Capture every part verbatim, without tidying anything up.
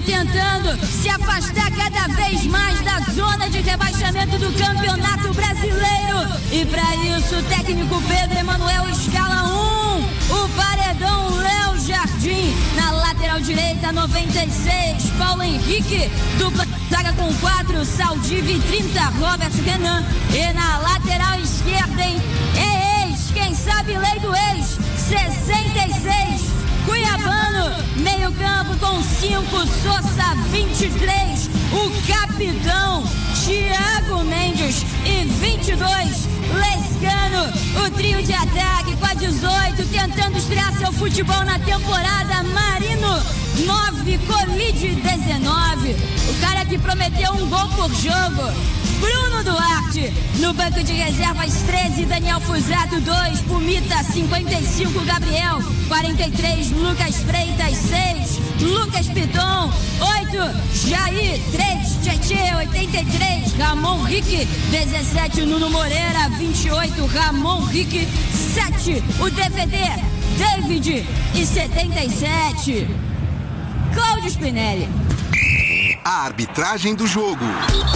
tentando se afastar cada vez mais da zona de rebaixamento do Campeonato Brasileiro. E para isso, o técnico Pedro Emanuel escala um, o paredão Léo Jardim. Na lateral direita, noventa e seis, Paulo Henrique. Dupla zaga com quatro, Saldive, trinta, Robert Renan. E na lateral esquerda, hein? É ex, quem sabe lei do ex, sessenta e seis. Cuiabano, meio campo com cinco, Sousa, vinte e três, o capitão Thiago Mendes e vinte e dois, Lescano. O trio de ataque com a dezoito, tentando estrear seu futebol na temporada, Marino, nove, Colide, dezenove, o cara que prometeu um gol por jogo, Bruno Duarte. No banco de reservas, treze, Daniel Fusato, dois, Pumita, cinquenta e cinco, Gabriel, quarenta e três, Lucas Freitas, seis, Lucas Piton, oito, Jair, três, Tietê, oitenta e três, Ramon Rick, dezessete, Nuno Moreira, vinte e oito, Ramon Rick, sete, o D V D, David, e setenta e sete, Cláudio Spinelli. A arbitragem do jogo.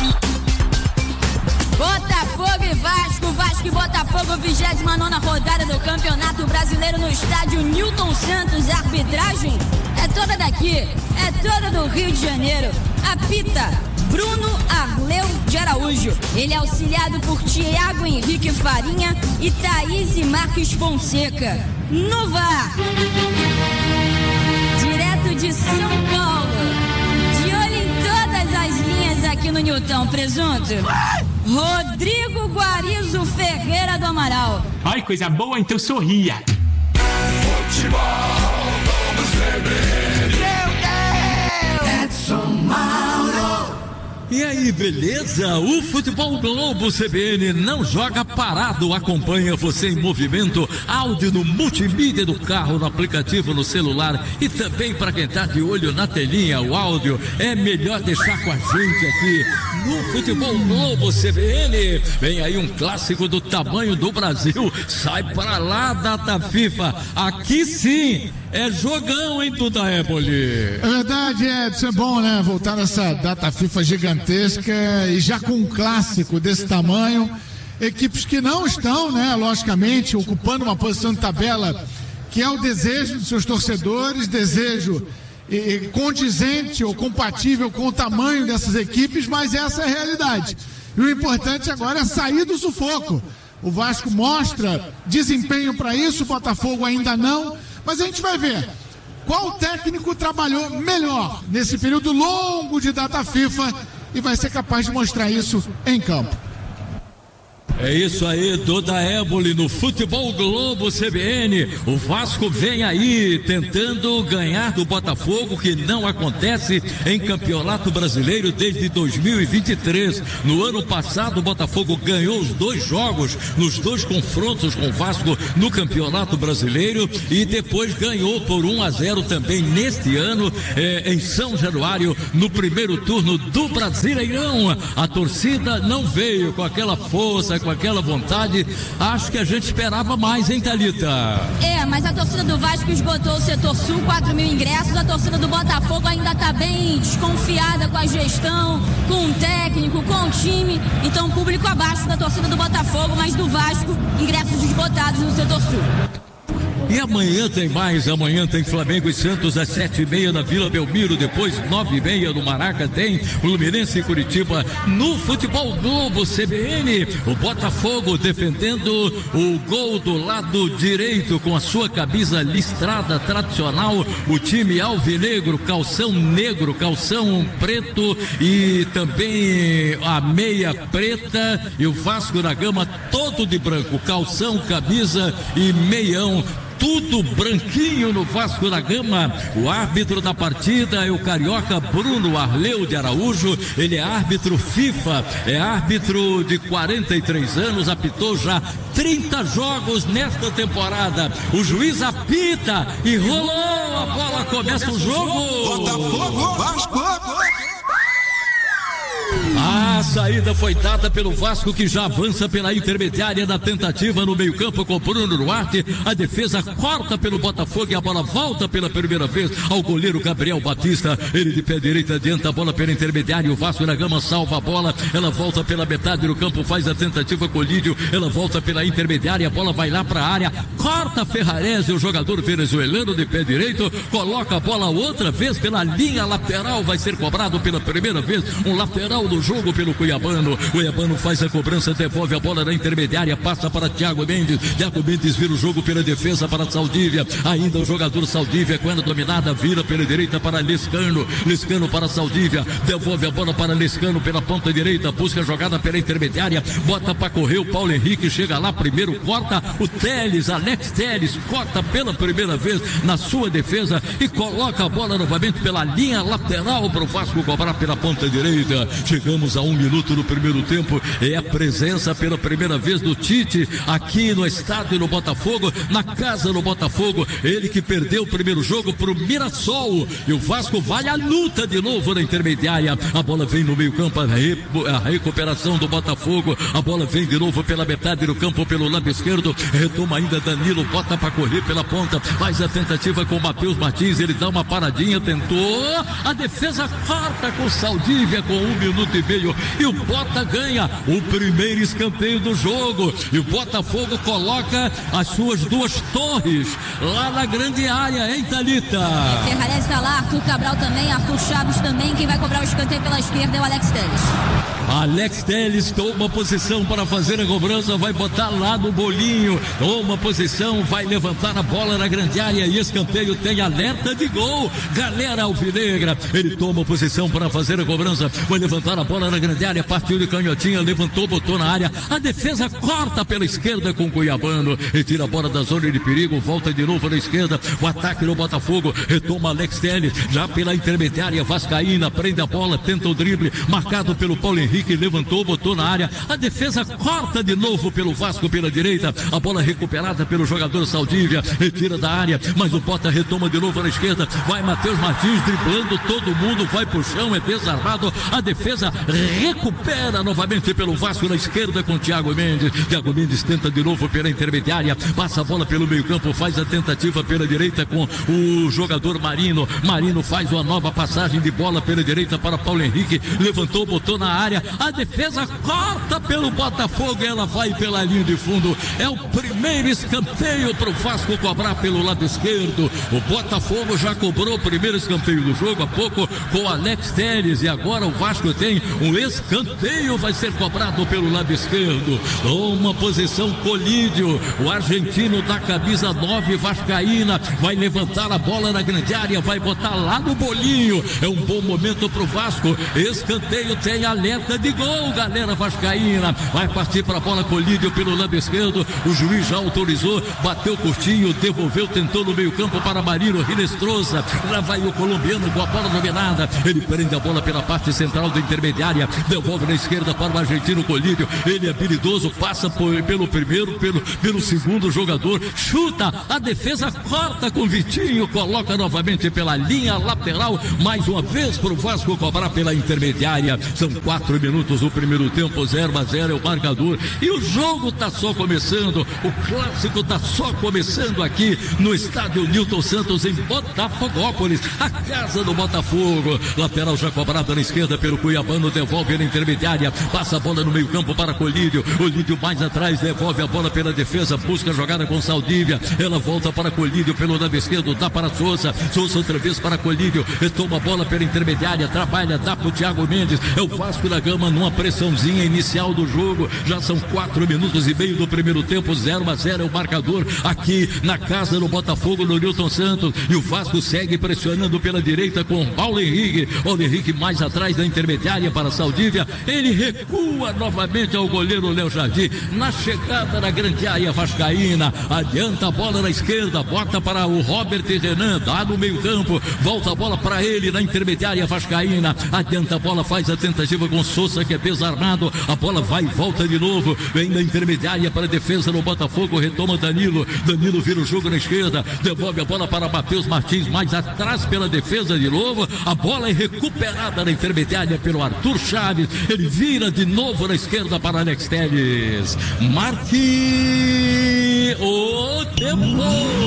Botafogo e Vasco, Vasco e Botafogo, vigésima nona rodada do Campeonato Brasileiro no estádio Newton Santos. A arbitragem é toda daqui, é toda do Rio de Janeiro. Apita Bruno Arleu de Araújo. Ele é auxiliado por Thiago Henrique Farinha e Thaís Marques Fonseca. No V A R, direto de São Paulo, de olho em todas as linhas aqui no Newton, presunto, Rodrigo Guarizo Ferreira do Amaral. Ai, coisa boa, então sorria. Futebol, vamos beber. Edson Mauro. E aí, beleza? O Futebol Globo C B N não joga parado, acompanha você em movimento, áudio no multimídia do carro, no aplicativo, no celular e também para quem tá de olho na telinha, o áudio é melhor deixar com a gente aqui no Futebol Globo C B N. Vem aí um clássico do tamanho do Brasil, sai para lá, data FIFA, aqui sim é jogão, hein, Duda Éboli? É verdade, Edson, é bom, né, voltar nessa data FIFA gigantesca e já com um clássico desse tamanho, equipes que não estão, né, logicamente, ocupando uma posição de tabela que é o desejo dos seus torcedores, desejo eh, condizente ou compatível com o tamanho dessas equipes, mas essa é a realidade. E o importante agora é sair do sufoco. O Vasco mostra desempenho para isso, o Botafogo ainda não, mas a gente vai ver qual técnico trabalhou melhor nesse período longo de data FIFA e vai ser capaz de mostrar isso em campo. É isso aí, Duda Éboli no Futebol Globo C B N. O Vasco vem aí tentando ganhar do Botafogo, que não acontece em Campeonato Brasileiro desde dois mil e vinte e três. No ano passado, o Botafogo ganhou os dois jogos, nos dois confrontos com o Vasco no Campeonato Brasileiro e depois ganhou por um a zero também neste ano eh, em São Januário, no primeiro turno do Brasileirão. A torcida não veio com aquela força, com aquela vontade, acho que a gente esperava mais, hein, Thalita? É, mas a torcida do Vasco esgotou o setor sul, quatro mil ingressos, a torcida do Botafogo ainda tá bem desconfiada com a gestão, com o técnico, com o time, então público abaixo da torcida do Botafogo, mas do Vasco, ingressos esgotados no setor sul. E amanhã tem mais, amanhã tem Flamengo e Santos às sete e meia na Vila Belmiro, depois nove e meia no Maraca tem Fluminense e Curitiba no Futebol Globo C B N. O Botafogo defendendo o gol do lado direito com a sua camisa listrada tradicional, o time alvinegro, calção negro, calção preto e também a meia preta, e o Vasco da Gama todo de branco, calção, camisa e meião. Tudo branquinho no Vasco da Gama. O árbitro da partida é o carioca Bruno Arleu de Araújo. Ele é árbitro FIFA, é árbitro de quarenta e três anos, apitou já trinta jogos nesta temporada. O juiz apita e rolou a bola, começa o jogo. Botafogo, Vasco. Ah, A saída foi dada pelo Vasco, que já avança pela intermediária na tentativa no meio campo com Bruno Duarte. A defesa corta pelo Botafogo e a bola volta pela primeira vez ao goleiro Gabriel Batista. Ele de pé direito adianta a bola pela intermediária. O Vasco da Gama salva a bola. Ela volta pela metade do campo, faz a tentativa com o Lídio. Ela volta pela intermediária. A bola vai lá para a área. Corta Ferrarese, o jogador venezuelano de pé direito. Coloca a bola outra vez pela linha lateral. Vai ser cobrado pela primeira vez. Um lateral do jogo pelo Cuiabano. Cuiabano faz a cobrança, devolve a bola na intermediária. Passa para Thiago Mendes. Thiago Mendes vira o jogo pela defesa para Saldívia. Ainda o jogador Saldívia, quando dominada, vira pela direita para Lescano. Lescano para Saldívia. Devolve a bola para Lescano pela ponta direita. Busca a jogada pela intermediária. Bota para correr o Paulo Henrique. Chega lá primeiro, corta o Teles, Alex Teles. Corta pela primeira vez na sua defesa e coloca a bola novamente pela linha lateral para o Vasco cobrar pela ponta direita. Chegamos a um minuto do primeiro tempo. É a presença pela primeira vez do Tite aqui no estádio do Botafogo, na casa do Botafogo. Ele que perdeu o primeiro jogo para o Mirassol. E o Vasco vai à luta de novo na intermediária. A bola vem no meio campo, a, re, a recuperação do Botafogo. A bola vem de novo pela metade do campo, pelo lado esquerdo. Retoma ainda Danilo, bota para correr pela ponta. Faz a tentativa com o Matheus Martins. Ele dá uma paradinha, tentou. A defesa corta com Saldívia com um minuto e meio. E o Bota ganha o primeiro escanteio do jogo. E o Botafogo coloca as suas duas torres lá na grande área, hein, Thalita? Ferrarese está lá, Arthur Cabral também, Arthur Chaves também. Quem vai cobrar o escanteio pela esquerda é o Alex Teles. Alex Teles toma posição para fazer a cobrança, vai botar lá no bolinho, toma posição, vai levantar a bola na grande área e escanteio tem alerta de gol. Galera alvinegra, ele toma posição para fazer a cobrança, vai levantar a bola na grande área, partiu de canhotinha, levantou, botou na área, a defesa corta pela esquerda com o Cuiabano, retira a bola da zona de perigo, volta de novo na esquerda, o ataque no Botafogo, retoma Alex Teles, já pela intermediária vascaína, prende a bola, tenta o drible, marcado pelo Paulo Henrique, que levantou, botou na área, a defesa corta de novo pelo Vasco pela direita, a bola recuperada pelo jogador Saldívia, retira da área, mas o Bota retoma de novo na esquerda, vai Matheus Martins driblando todo mundo, vai pro chão, é desarmado, a defesa recupera novamente pelo Vasco na esquerda com Thiago Mendes, Thiago Mendes tenta de novo pela intermediária, passa a bola pelo meio campo, faz a tentativa pela direita com o jogador Marino, Marino faz uma nova passagem de bola pela direita para Paulo Henrique, levantou, botou na área, a defesa corta pelo Botafogo, ela vai pela linha de fundo, é o primeiro escanteio para o Vasco cobrar pelo lado esquerdo. O Botafogo já cobrou o primeiro escanteio do jogo há pouco com o Alex Teles e agora o Vasco tem um escanteio, vai ser cobrado pelo lado esquerdo. Uma posição Colídio, o argentino da camisa nove vascaína, vai levantar a bola na grande área, vai botar lá no bolinho, é um bom momento para o Vasco, escanteio tem alerta de gol, galera vascaína, vai partir para a bola Colídio pelo lado esquerdo, o juiz já autorizou, bateu curtinho, devolveu, tentou no meio campo para Marino Rinestrosa, lá vai o colombiano com a bola dominada, ele prende a bola pela parte central da intermediária, devolve na esquerda para o argentino Colídio, ele é habilidoso, passa por, pelo primeiro, pelo, pelo segundo jogador, chuta, a defesa corta com Vitinho, coloca novamente pela linha lateral, mais uma vez para o Vasco cobrar pela intermediária, são quatro minutos do primeiro tempo, zero a zero é o marcador e o jogo tá só começando, o clássico tá só começando aqui no estádio Nilton Santos em Botafogópolis, a casa do Botafogo, lateral já cobrada na esquerda pelo Cuiabano, devolve na intermediária, passa a bola no meio campo para Colídio, o Lídio mais atrás, devolve a bola pela defesa, busca a jogada com Saldívia, ela volta para Colídio pelo lado esquerdo, dá para Souza, Souza outra vez para Colídio, retoma a bola pela intermediária, trabalha, dá para o Thiago Mendes, é o Vasco da Gama numa pressãozinha inicial do jogo, já são quatro minutos e meio do primeiro tempo, zero a zero é o marcador aqui na casa do Botafogo no Nilton Santos, e o Vasco segue pressionando pela direita com Paulo Henrique, Paulo Henrique mais atrás da intermediária para Saldívia, ele recua novamente ao goleiro Léo Jardim, na chegada da grande área vascaína, adianta a bola na esquerda, bota para o Robert Renan, dá no meio campo, volta a bola para ele na intermediária vascaína, adianta a bola, faz a tentativa com Souza, que é desarmado, a bola vai e volta de novo, vem da intermediária para a defesa no Botafogo, retoma Danilo, Danilo vira o jogo na esquerda, devolve a bola para Matheus Martins, mais atrás pela defesa de novo, a bola é recuperada na intermediária pelo Arthur Chaves, ele vira de novo na esquerda para Alex Telles, marque o tempo.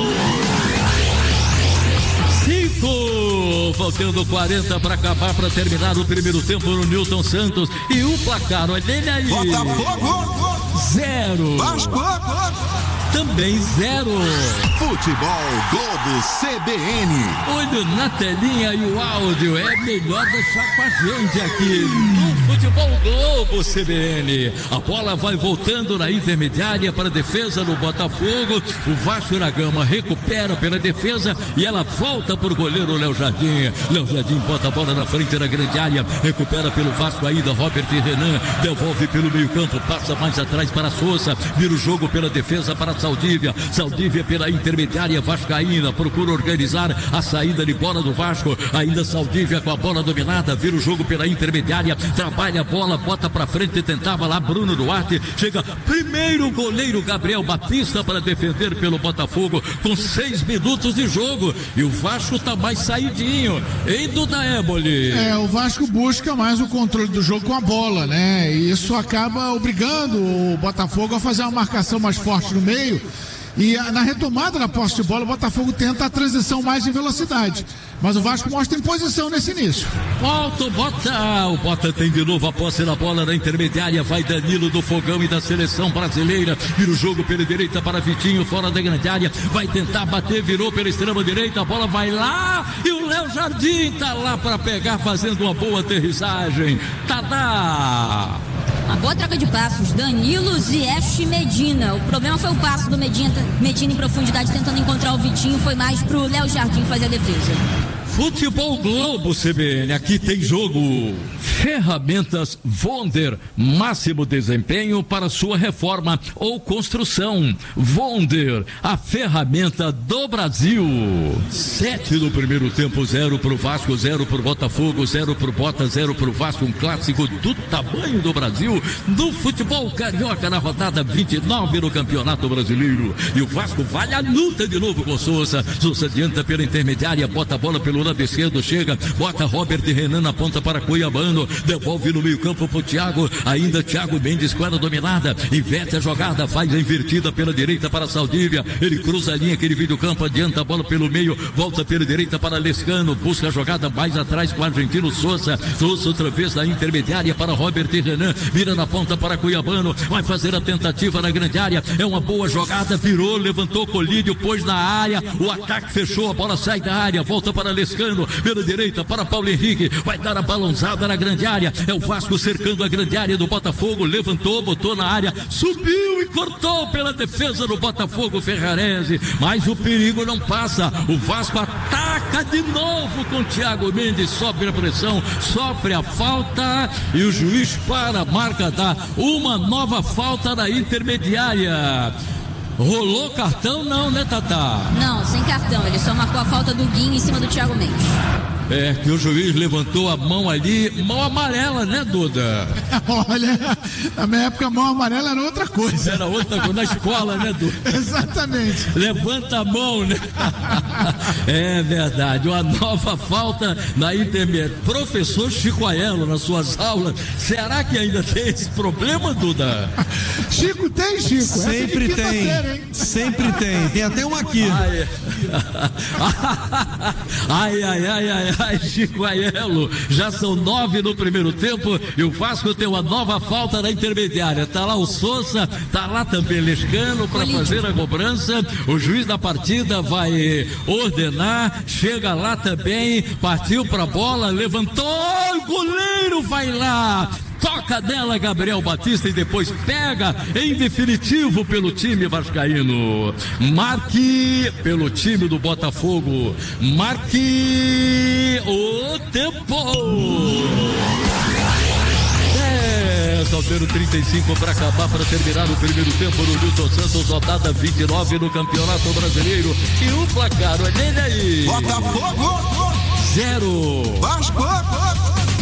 Cinco, faltando quarenta para acabar, para terminar o primeiro tempo no Newton Santos. E o placar, olha ele aí. Botafogo. Zero. Vasco. Também zero. Futebol Globo C B N. Olho na telinha e o áudio é melhor deixar com a gente aqui no Futebol Globo C B N. A bola vai voltando na intermediária para a defesa do Botafogo. O Vasco da Gama recupera pela defesa e ela volta para o goleiro Léo Jardim. Léo Jardim bota a bola na frente da grande área, recupera pelo Vasco ainda Robert e Renan, devolve pelo meio campo, passa mais atrás para Souza, vira o jogo pela defesa para Saldívia, Saldívia pela intermediária vascaína, procura organizar a saída de bola do Vasco, ainda Saldívia com a bola dominada, vira o jogo pela intermediária, trabalha a bola, bota pra frente, tentava lá Bruno Duarte, chega primeiro o goleiro Gabriel Batista para defender pelo Botafogo, com seis minutos de jogo, e o Vasco tá mais saidinho, hein, Duda Éboli? É, o Vasco busca mais o controle do jogo com a bola, né, e isso acaba obrigando o Botafogo a fazer uma marcação mais forte no meio. E na retomada da posse de bola, o Botafogo tenta a transição mais em velocidade. Mas o Vasco mostra imposição nesse início. Volta o Bota. O Bota tem de novo a posse da bola na intermediária. Vai Danilo do Fogão e da seleção brasileira. Vira o jogo pela direita para Vitinho, fora da grande área. Vai tentar bater, virou pela extrema direita. A bola vai lá e o Léo Jardim tá lá para pegar, fazendo uma boa aterrissagem. Tadá! Uma boa troca de passos, Danilo, Ziyech e Medina. O problema foi o passo do Medina, Medina em profundidade, tentando encontrar o Vitinho. Foi mais pro Léo Jardim fazer a defesa. Futebol Globo C B N, aqui tem jogo. Ferramentas Vonder, máximo desempenho para sua reforma ou construção. Vonder, a ferramenta do Brasil. Sete no primeiro tempo, zero pro Vasco, zero pro Botafogo, zero pro Bota, zero pro Vasco. Um clássico do tamanho do Brasil no futebol carioca na rodada vinte e nove no Campeonato Brasileiro. E o Vasco vai à luta de novo com Souza. Souza adianta pela intermediária, bota a bola pelo lado esquerdo, chega, bota Robert e Renan na ponta para Cuiabano, devolve no meio campo pro Thiago, ainda Thiago Mendes com ela dominada, inverte a jogada, faz a invertida pela direita para Saldívia, ele cruza a linha, aquele vídeo campo, adianta a bola pelo meio, volta pela direita para Lescano, busca a jogada mais atrás com o argentino Souza, Souza outra vez na intermediária para Robert e Renan, vira na ponta para Cuiabano, vai fazer a tentativa na grande área, é uma boa jogada, virou, levantou Colídio, pôs na área, o ataque fechou, a bola sai da área, volta para Lescano, pela direita para Paulo Henrique, vai dar a balãozada na grande área, é o Vasco cercando a grande área do Botafogo, levantou, botou na área, subiu e cortou pela defesa do Botafogo Ferrarese, mas o perigo não passa, o Vasco ataca de novo com Thiago Mendes, sofre a pressão, sofre a falta e o juiz para a marca, dá uma nova falta na intermediária. Rolou cartão não, né, Tatá? Não, sem cartão, ele só marcou a falta do Guinho em cima do Thiago Mendes. É, que o juiz levantou a mão ali, mão amarela, né, Duda? Olha, na minha época a mão amarela era outra coisa. Era outra coisa, na escola, né, Duda? Exatamente. Levanta a mão, né? É verdade, uma nova falta na intermediária. Professor Chico Aiello, nas suas aulas, será que ainda tem esse problema, Duda? Chico tem, Chico? Sempre tem, série, sempre tem, tem até um aqui. Ai, ai, ai, ai, ai, ai, Chico Aiello, já são nove no primeiro tempo e o Vasco tem uma nova falta na intermediária, tá lá o Souza, tá lá também Lescano para fazer a cobrança, o juiz da partida vai ordenar, chega lá também, partiu pra bola, levantou, o goleiro vai lá, toca dela Gabriel Batista e depois pega em definitivo pelo time vascaíno. Marque pelo time do Botafogo. Marque o tempo. É, Salteiro trinta e cinco para acabar, para terminar o primeiro tempo no Newton Santos, rodada vinte e nove no Campeonato Brasileiro. E o placar, olha ele aí. Botafogo. Zero. Vasco.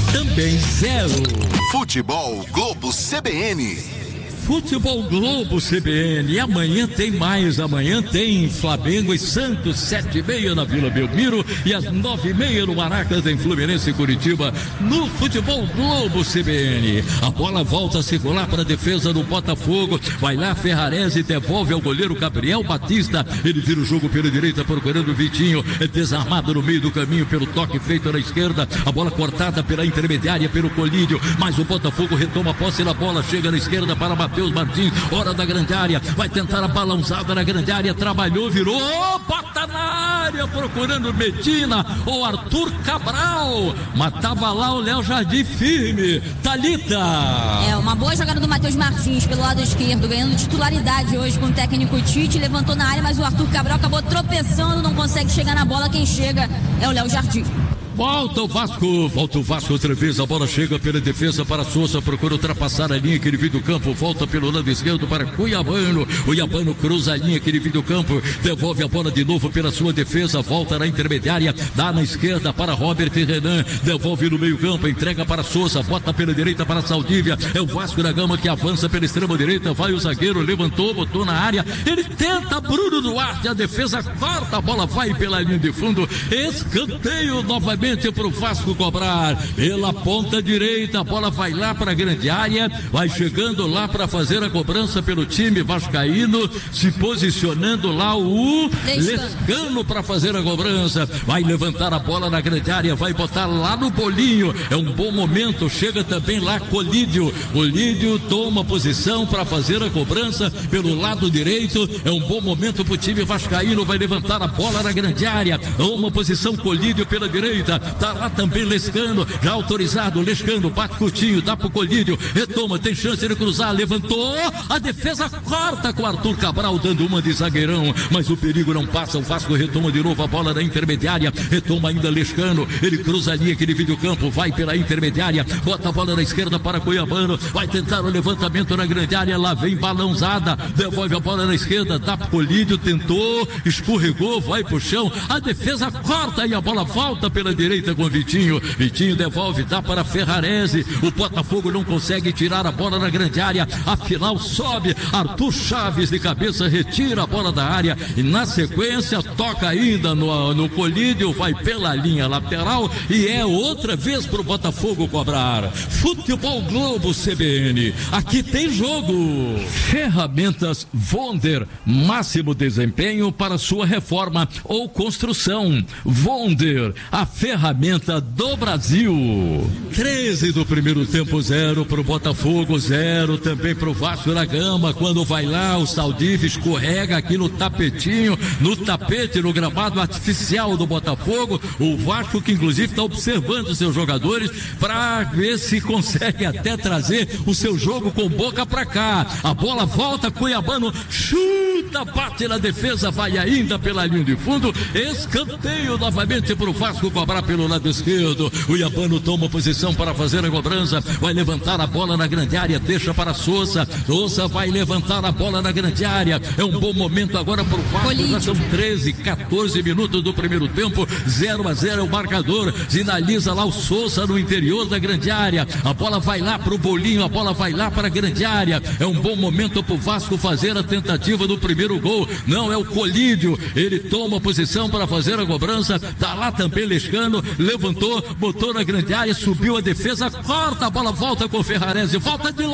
também zero. Futebol Globo C B N. Futebol Globo C B N, e amanhã tem mais, amanhã tem Flamengo e Santos, sete e meia na Vila Belmiro, e às nove e meia no Maraca tem Fluminense e Curitiba, no Futebol Globo C B N. A bola volta a circular para a defesa do Botafogo, vai lá Ferrarese, devolve ao goleiro Gabriel Batista, ele vira o jogo pela direita procurando o Vitinho, é desarmado no meio do caminho pelo toque feito na esquerda, a bola cortada pela intermediária pelo Colídio, mas o Botafogo retoma a posse da bola, chega na esquerda para Matheus Martins, hora da grande área, vai tentar a balançada na grande área, trabalhou, virou, bota na área, procurando Medina, ou Arthur Cabral, matava lá o Léo Jardim firme, Thalita. É, uma boa jogada do Matheus Martins pelo lado esquerdo, ganhando titularidade hoje com o técnico Tite, levantou na área, mas o Arthur Cabral acabou tropeçando, não consegue chegar na bola, quem chega é o Léo Jardim. Volta o Vasco, volta o Vasco outra vez, a bola chega pela defesa para Souza, procura ultrapassar a linha que divide o campo, volta pelo lado esquerdo para Cuiabano, Cuiabano cruza a linha que divide o campo, devolve a bola de novo pela sua defesa, volta na intermediária, dá na esquerda para Robert Renan, devolve no meio campo, entrega para Souza, bota pela direita para Saldívia, é o Vasco da Gama que avança pela extrema direita, vai o zagueiro, levantou, botou na área, ele tenta, Bruno Duarte, a defesa corta, a bola vai pela linha de fundo, escanteio novamente para o Vasco cobrar pela ponta direita, a bola vai lá para a grande área, vai chegando lá para fazer a cobrança pelo time vascaíno, se posicionando lá o Lescano para fazer a cobrança, vai levantar a bola na grande área, vai botar lá no bolinho, é um bom momento, chega também lá Colídio, Colídio toma posição para fazer a cobrança pelo lado direito, é um bom momento para o time vascaíno, vai levantar a bola na grande área, toma posição Colídio pela direita, tá lá também Lescano, já autorizado, Lescano, bate curtinho, dá pro Colídio, retoma, tem chance de cruzar, levantou, a defesa corta com Arthur Cabral, dando uma de zagueirão, mas o perigo não passa, o Vasco retoma de novo a bola da intermediária, retoma ainda Lescano, ele cruza a linha que divide o campo, vai pela intermediária, bota a bola na esquerda para Cuiabano, vai tentar o levantamento na grande área, lá vem balãozada, devolve a bola na esquerda, dá pro Colídio, tentou, escorregou, vai pro chão, a defesa corta e a bola volta pela direita com Vitinho, Vitinho devolve, dá para Ferrarese, o Botafogo não consegue tirar a bola na grande área, afinal sobe, Arthur Chaves de cabeça retira a bola da área e na sequência toca ainda no, no Colídio, vai pela linha lateral e é outra vez pro Botafogo cobrar. Futebol Globo C B N, aqui tem jogo. Ferramentas Vonder, máximo desempenho para sua reforma ou construção. Vonder, a ferramenta do Brasil. treze do primeiro tempo, zero pro Botafogo, zero também pro Vasco da Gama. Quando vai lá, o Saldívia escorrega aqui no tapetinho, no tapete, no gramado artificial do Botafogo. O Vasco que inclusive está observando seus jogadores para ver se consegue até trazer o seu jogo com boca para cá. A bola volta, Cuiabano chuta, bate na defesa, vai ainda pela linha de fundo, escanteio novamente pro Vasco cobrar pelo lado esquerdo. O Cuiabano toma posição para fazer a cobrança, vai levantar a bola na grande área, deixa para Souza, Souza vai levantar a bola na grande área, é um bom momento agora pro Vasco, já são treze, quatorze minutos do primeiro tempo, zero a zero é o marcador, sinaliza lá o Souza no interior da grande área, a bola vai lá pro bolinho, a bola vai lá para a grande área, é um bom momento pro Vasco fazer a tentativa do primeiro gol, não é o Colídio, ele toma posição para fazer a cobrança, tá lá também Lescano, levantou, botou na grande área, subiu a defesa, corta, a bola volta com o Ferrarese, volta de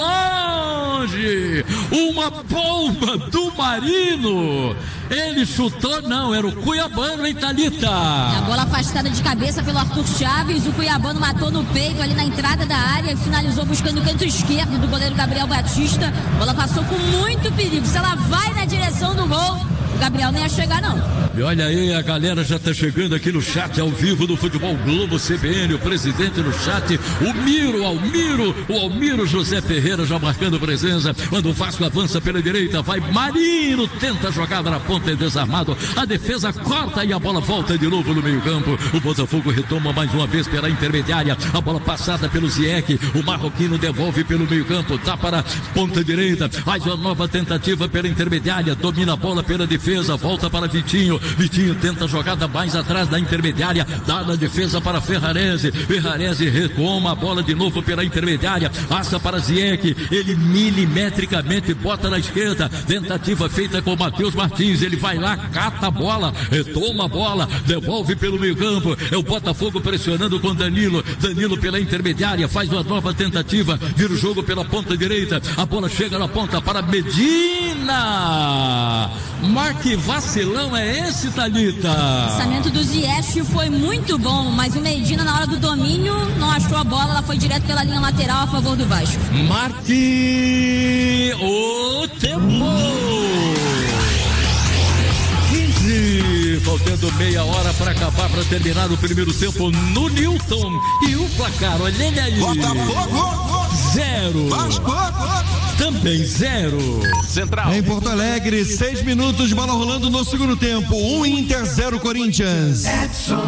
longe, uma bomba do Marino, ele chutou, não, era o Cuiabano, hein, Thalita? A bola afastada de cabeça pelo Arthur Chaves, o Cuiabano matou no peito ali na entrada da área e finalizou buscando o canto esquerdo do goleiro Gabriel Batista, a bola passou com muito perigo, se ela vai na direção do gol, o Gabriel nem ia chegar não. E olha aí, a galera já tá chegando aqui no chat ao vivo do Futebol Globo C B N, o presidente no chat, o Miro, Almiro, o Almiro José Ferreira já marcando presença, quando o Vasco avança pela direita, vai Marino, tenta jogada na ponta, é desarmado, a defesa corta e a bola volta de novo no meio campo, o Botafogo retoma mais uma vez pela intermediária, a bola passada pelo Zieck, o marroquino devolve pelo meio campo, tá para a ponta direita, faz uma nova tentativa pela intermediária, domina a bola pela defesa, defesa, volta para Vitinho, Vitinho tenta a jogada mais atrás da intermediária, dá na defesa para Ferrarese, Ferrarese retoma a bola de novo pela intermediária, passa para Zieck, ele milimetricamente bota na esquerda, tentativa feita com o Matheus Martins, ele vai lá, cata a bola, retoma a bola, devolve pelo meio campo, é o Botafogo pressionando com Danilo, Danilo pela intermediária, faz uma nova tentativa, vira o jogo pela ponta direita, a bola chega na ponta para Medina, marque vacilão é esse, Thalita? O lançamento do Ziyech foi muito bom, mas o Medina na hora do domínio não achou a bola, ela foi direto pela linha lateral a favor do Vasco. Marque o tempo! quinze, faltando meia hora para acabar, para terminar o primeiro tempo no Newton. E o placar, olha ele aí. Botafogo! Zero. Vasco! Também zero. Central. Em Porto Alegre, seis minutos de bola rolando no segundo tempo. Um Inter, zero Corinthians. Edson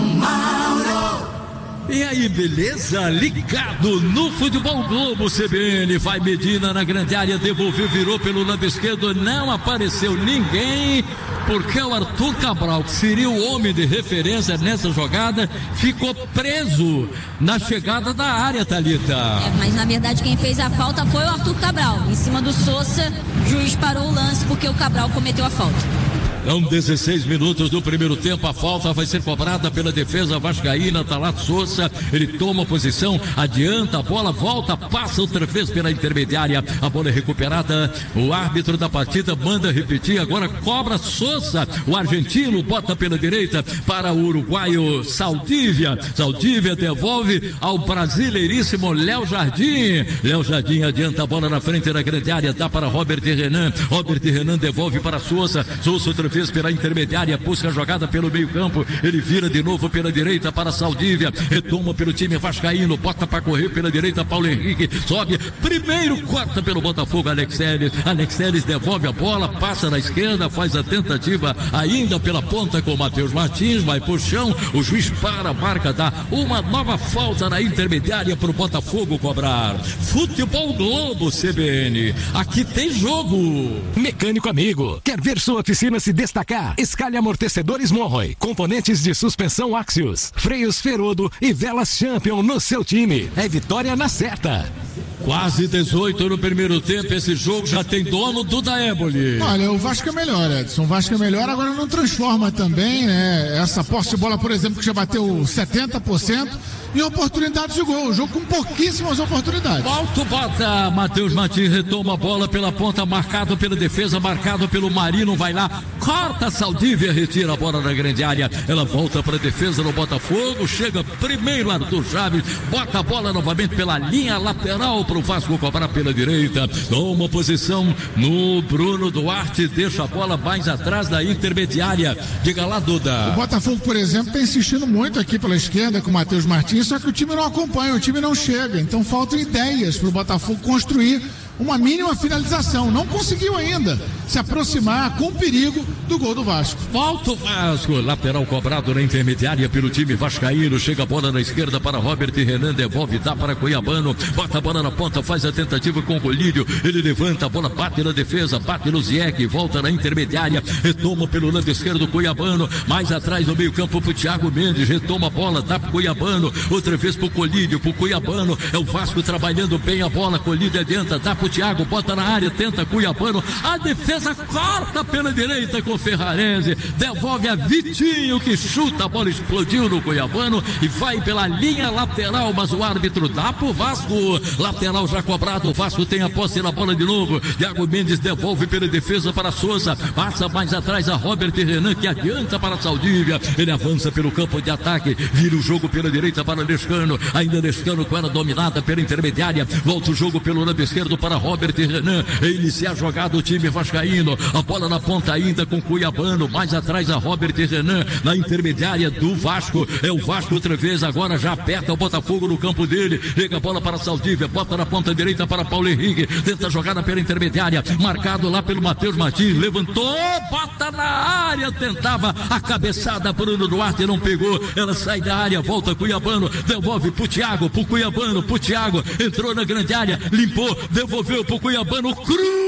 Mauro. E aí, beleza? Ligado no Futebol Globo C B N. Vai Medina na grande área, devolveu, virou pelo lado esquerdo, não apareceu ninguém, porque o Arthur Cabral, que seria o homem de referência nessa jogada, ficou preso na chegada da área, Thalita. É, mas na verdade quem fez a falta foi o Arthur Cabral. Em cima do Sousa, o juiz parou o lance porque o Cabral cometeu a falta. São dezesseis minutos do primeiro tempo, a falta vai ser cobrada pela defesa vascaína, Talato Sousa, ele toma posição, adianta, a bola volta, passa outra vez pela intermediária, a bola é recuperada, o árbitro da partida manda repetir, agora cobra Sousa, o argentino bota pela direita para o uruguaio Saldívia, Saldívia devolve ao brasileiríssimo Léo Jardim, Léo Jardim adianta a bola na frente da grande área, dá para Robert Renan, Robert Renan devolve para Sousa, Sousa outra vez pela intermediária, busca a jogada pelo meio campo, ele vira de novo pela direita para Saldívia, retoma pelo time vascaíno, bota para correr pela direita, Paulo Henrique, sobe, primeiro corta pelo Botafogo, Alex Telles, Alex Telles devolve a bola, passa na esquerda, faz a tentativa ainda pela ponta com o Matheus Martins, vai pro chão, o juiz para, marca, dá uma nova falta na intermediária para o Botafogo cobrar. Futebol Globo C B N, aqui tem jogo. Mecânico amigo, quer ver sua oficina se destacar? Escalhe amortecedores Monroy, componentes de suspensão Axios, freios Ferodo e velas Champion no seu time. É vitória na certa. Quase dezoito no primeiro tempo, esse jogo já tem dono do Daéboli. Olha, o Vasco é melhor, Edson. O Vasco é melhor, agora não transforma também, né? Essa posse de bola, por exemplo, que já bateu setenta por cento em oportunidades de gol. O jogo com pouquíssimas oportunidades. Volta, bota. Matheus Martins retoma a bola pela ponta, marcado pela defesa, marcado pelo Marino, vai lá, corta Saldívia, retira a bola na grande área. Ela volta para a defesa do Botafogo, chega primeiro Arthur Chaves, bota a bola novamente pela linha lateral para o Vasco cobrar pela direita. Toma posição no Bruno Duarte, deixa a bola mais atrás da intermediária. Diga lá, Duda. O Botafogo, por exemplo, está insistindo muito aqui pela esquerda com o Matheus Martins, só que o time não acompanha, o time não chega. Então faltam ideias para o Botafogo construir uma mínima finalização. Não conseguiu ainda se aproximar com perigo do gol do Vasco. Volta o Vasco, lateral cobrado na intermediária pelo time vascaíno, chega a bola na esquerda para Robert Renan, devolve, dá para Cuiabano, bota a bola na ponta, faz a tentativa com o Colírio, ele levanta a bola, bate na defesa, bate no Zieck, volta na intermediária, retoma pelo lado esquerdo Cuiabano, mais atrás no meio campo pro Thiago Mendes, retoma a bola, dá pro Cuiabano, outra vez pro Colírio, pro Cuiabano, é o Vasco trabalhando bem a bola, Colírio adianta, dá pro Thiago, bota na área, tenta Cuiabano, a defesa corta pela direita com Ferrarese, devolve a Vitinho que chuta, a bola explodiu no Cuiabano e vai pela linha lateral, mas o árbitro dá pro Vasco, lateral já cobrado, o Vasco tem a posse na bola de novo, Thiago Mendes devolve pela defesa para Sousa, passa mais atrás a Robert Renan que adianta para Saldívia, ele avança pelo campo de ataque, vira o jogo pela direita para Lescano, ainda Lescano com ela dominada pela intermediária, volta o jogo pelo lado esquerdo para Robert Renan, iniciar a jogada o time vascaíno, a bola na ponta ainda com Cuiabano, mais atrás a Robert Renan, na intermediária do Vasco, é o Vasco outra vez, agora já aperta o Botafogo no campo dele, liga a bola para Saldívia, bota na ponta direita para Paulo Henrique, tenta a jogada pela intermediária, marcado lá pelo Matheus Martins, levantou, bota na área, tentava a cabeçada, Bruno Duarte não pegou, ela sai da área, volta Cuiabano, devolve pro Thiago, pro Cuiabano, pro Thiago, entrou na grande área, limpou, devolveu pro Cuiabano, cruz!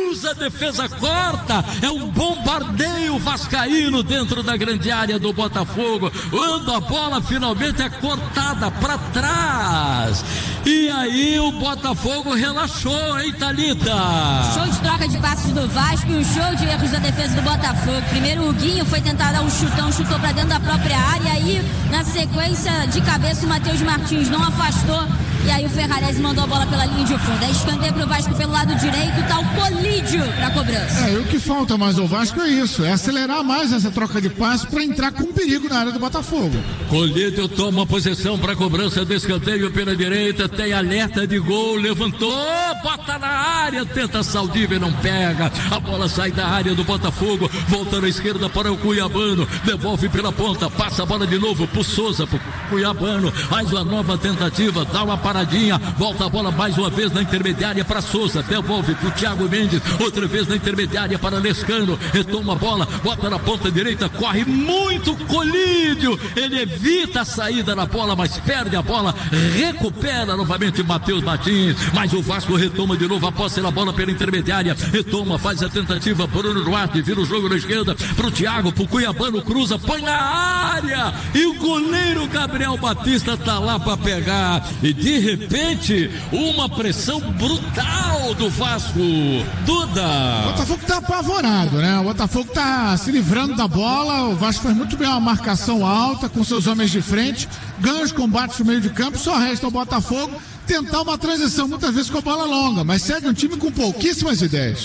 cruza, a defesa corta, é um bombardeio vascaíno dentro da grande área do Botafogo, quando a bola finalmente é cortada para trás, e aí o Botafogo relaxou, hein, Thalita? Show de troca de passos do Vasco e um show de erros da defesa do Botafogo. Primeiro o Guinho foi tentar dar um chutão, chutou para dentro da própria área, e aí na sequência de cabeça o Matheus Martins não afastou, e aí o Ferrarese mandou a bola pela linha de fundo. É escanteio pro Vasco pelo lado direito, tá o Colídio pra cobrança. É, e o que falta mais ao Vasco é isso, é acelerar mais essa troca de passe para entrar com perigo na área do Botafogo. Colídio toma a posição para cobrança do escanteio pela direita, tem alerta de gol, levantou, bota na área, tenta Saldívar, não pega, a bola sai da área do Botafogo, volta na esquerda para o Cuiabano, devolve pela ponta, passa a bola de novo pro Souza, pro Cuiabano, mais uma nova tentativa, dá uma paradinha, volta a bola mais uma vez na intermediária para Souza, devolve pro Thiago Mendes, outra vez na intermediária para Lescano, retoma a bola, bota na ponta direita, corre muito Colídio, ele evita a saída na bola, mas perde a bola, recupera novamente Matheus Martins, mas o Vasco retoma de novo a posse na bola pela intermediária, retoma, faz a tentativa, Bruno Duarte, vira o jogo na esquerda pro Thiago, pro Cuiabano, cruza, põe na área, e o goleiro Gabriel Batista tá lá para pegar, e de repente, uma pressão brutal do Vasco. Duda. O Botafogo tá apavorado, né? O Botafogo tá se livrando da bola, o Vasco faz muito bem uma marcação alta com seus homens de frente, ganha os combates no meio de campo, só resta ao Botafogo tentar uma transição, muitas vezes com a bola longa, mas segue um time com pouquíssimas ideias.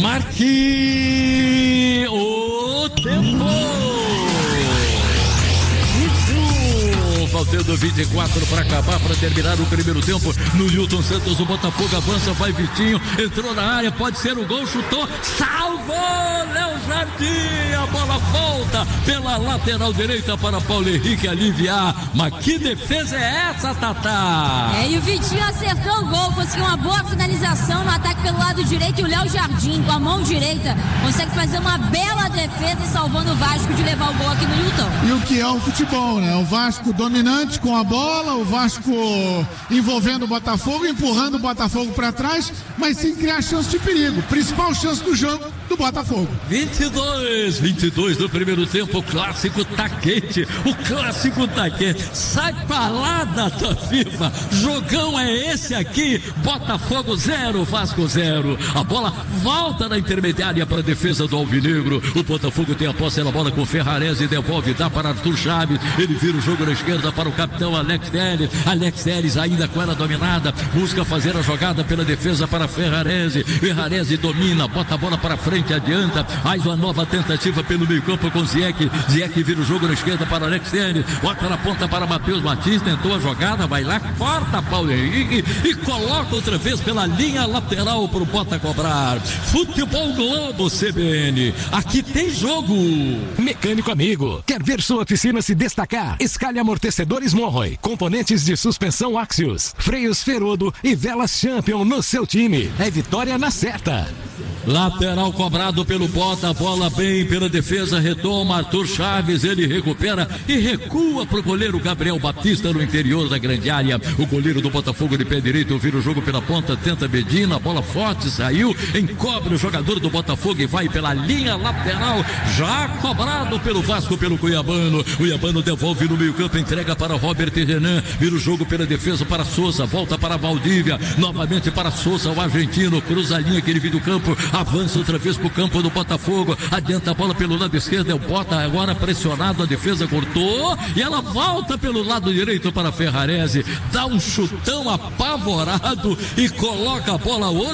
Marque o tempo. Faltando vinte e quatro para acabar, para terminar o primeiro tempo. No Newton Santos, o Botafogo avança, vai Vitinho, entrou na área, pode ser o gol, chutou, salvou Léo Jardim, a bola volta pela lateral direita para Paulo Henrique aliviar, mas que defesa é essa, Tatá? É, e o Vitinho acertou o gol, conseguiu uma boa finalização no ataque pelo lado direito, e o Léo Jardim, com a mão direita, consegue fazer uma bela defesa e salvando o Vasco de levar o gol aqui no Newton. E o que é o futebol, né? O Vasco dominante com a bola, o Vasco envolvendo o Botafogo, empurrando o Botafogo para trás, mas sem criar chance de perigo. Principal chance do jogo do Botafogo. vinte e dois, vinte e dois do primeiro tempo, o clássico tá quente, o clássico tá quente. Sai pra lá da tua FIFA. Jogão é esse aqui, Botafogo zero, Vasco zero. A bola volta na intermediária para a defesa do Alvinegro. O Botafogo tem a posse da bola com Ferrarese, devolve, dá para Arthur Chaves. Ele vira o jogo na esquerda para o capitão Alex Telles. Alex Telles ainda com ela dominada, busca fazer a jogada pela defesa para Ferrarese. Ferrarese domina, bota a bola para frente, adianta, mais uma nova tentativa pelo meio campo com Zieck. Zieck vira o jogo na esquerda para Alex Telles, bota na ponta para Matheus Martins, tentou a jogada, vai lá, corta Paulo Henrique e coloca outra vez pela linha lateral para o Bota cobrar. Futebol Globo C B N, aqui tem jogo. Mecânico amigo, quer ver sua oficina se destacar? Escalhe amortecedores Monroy, componentes de suspensão Axios, freios Ferodo e velas Champion no seu time. É vitória na certa. Lateral cobrado pelo Bota, a bola bem pela defesa, retoma Arthur Chaves, ele recupera e recua pro goleiro Gabriel Batista no interior da grande área. O goleiro do Botafogo de pé direito vira o jogo pela ponta, tenta Bedina, a bola forte, saiu, encobre o jogador do Botafogo e vai pela linha lateral, já cobrado pelo Vasco, pelo Cuiabano. Cuiabano devolve no meio campo, entrega para Robert e Renan, vira o jogo pela defesa para Souza, volta para Valdívia, novamente para Souza, o argentino, cruza a linha que ele vira do campo, avança outra vez pro campo do Botafogo, adianta a bola pelo lado esquerdo, é o Bota agora pressionado, a defesa cortou e ela volta pelo lado direito para Ferrarese, dá um chutão apavorado e coloca a bola outra